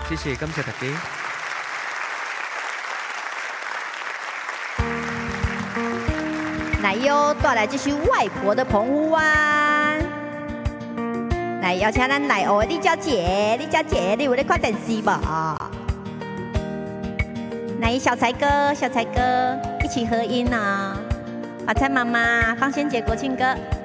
谢谢，感谢大家。 来哟，带来这首外婆的澎湖湾。来，邀请咱来哦，李小姐，李小姐，你有咧看电视无？来，小才哥，小才哥，一起合音啊！华灿妈妈，方仙姐国庆歌。